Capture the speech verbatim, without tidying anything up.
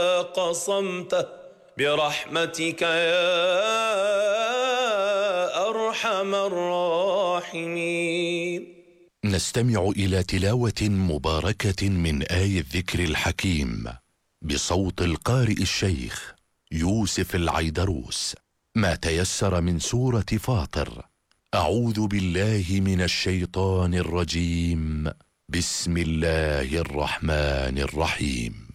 قصمته برحمتك يا أرحم الراحمين. نستمع إلى تلاوة مباركة من آي الذكر الحكيم بصوت القارئ الشيخ يوسف العيدروس، ما تيسر من سورة فاطر. أعوذ بالله من الشيطان الرجيم. بسم الله الرحمن الرحيم.